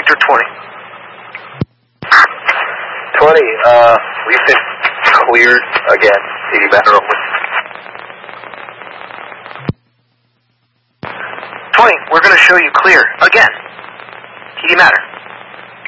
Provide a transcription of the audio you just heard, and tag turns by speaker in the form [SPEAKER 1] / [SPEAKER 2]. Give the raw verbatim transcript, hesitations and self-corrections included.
[SPEAKER 1] Sector twenty.
[SPEAKER 2] twenty, uh, we've been cleared again. T D matter only.
[SPEAKER 1] twenty, we're going to show you clear again. T D matter.